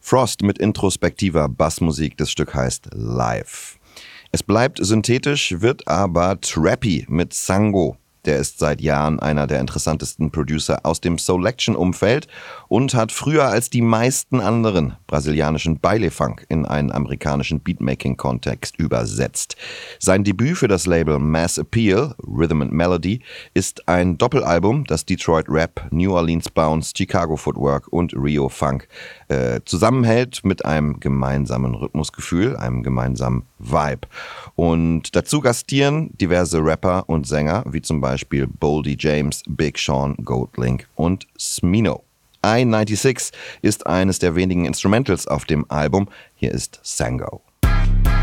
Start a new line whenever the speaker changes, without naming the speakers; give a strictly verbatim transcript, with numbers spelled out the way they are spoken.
Frost mit introspektiver Bassmusik, das Stück heißt Live. Es bleibt synthetisch, wird aber trappy mit Sango. Der ist seit Jahren einer der interessantesten Producer aus dem Soul-Action-Umfeld und hat früher als die meisten anderen brasilianischen Baile-Funk in einen amerikanischen Beatmaking-Kontext übersetzt. Sein Debüt für das Label Mass Appeal, Rhythm and Melody, ist ein Doppelalbum, das Detroit Rap, New Orleans Bounce, Chicago Footwork und Rio Funk äh, zusammenhält mit einem gemeinsamen Rhythmusgefühl, einem gemeinsamen Vibe. Und dazu gastieren diverse Rapper und Sänger, wie zum Beispiel Boldy James, Big Sean, Goldlink und Smino. I sechsundneunzig ist eines der wenigen Instrumentals auf dem Album. Hier ist Sango.